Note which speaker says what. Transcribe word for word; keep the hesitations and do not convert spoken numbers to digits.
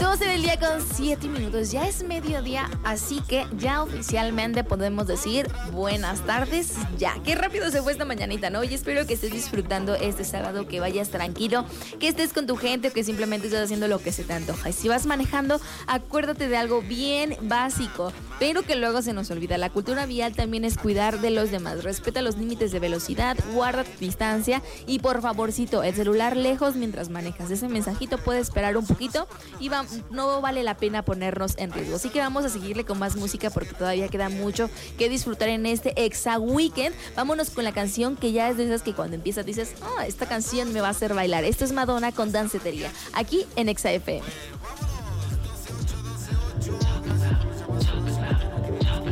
Speaker 1: doce del día con siete minutos. Ya es mediodía, así que ya oficialmente podemos decir buenas tardes. Ya, qué rápido se fue esta mañanita, ¿no? Y espero que estés disfrutando este sábado, que vayas tranquilo, que estés con tu gente o que simplemente estés haciendo lo que se te antoja. Y si vas manejando, acuérdate de algo bien básico, pero que luego se nos olvida. La cultura vial también es cuidar de los demás. Respeta los límites de velocidad, guarda tu distancia y por favorcito, el celular lejos mientras manejas. Ese mensajito puede esperar un poquito y va, no vale la pena ponernos en riesgo. Así que vamos a seguirle con más música porque todavía queda mucho que disfrutar en este Exa Weekend. Vámonos con la canción que ya es de esas que cuando empiezas dices, oh, esta canción me va a hacer bailar. Esto es Madonna con Dancetería, aquí en Exa F M.